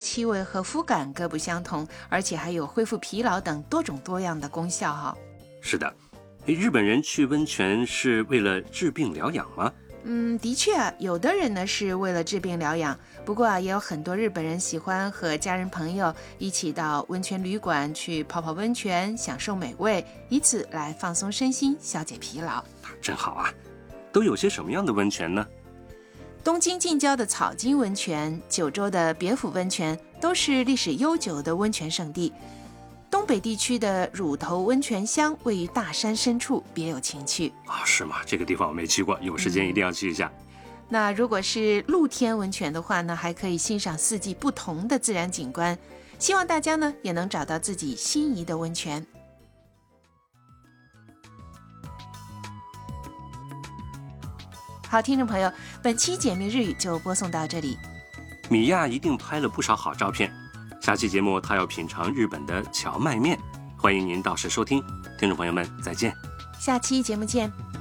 气味和肤感各不相同，而且还有恢复疲劳等多种多样的功效哈。 是的，日本人去温泉是为了治病疗养吗？ 的确啊，有的人呢是为了治病疗养，不过啊，也有很多日本人喜欢和家人朋友一起到温泉旅馆去泡泡温泉，享受美味，以此来放松身心，消解疲劳。 真好啊！都有些什么样的温泉呢？ 东京近郊的草津温泉、九州的别府温泉都是历史悠久的温泉胜地。东北地区的乳头温泉乡位于大山深处，别有情趣是吗？这个地方我没去过，有时间一定要去一下。 那如果是露天温泉的话呢，还可以欣赏四季不同的自然景观。希望大家呢也能找到自己心仪的温泉。好，听众朋友，本期解密日语就播送到这里。 米娅一定拍了不少好照片，下期节目她要品尝日本的荞麦面，欢迎您到时收听。听众朋友们，再见。 下期节目见。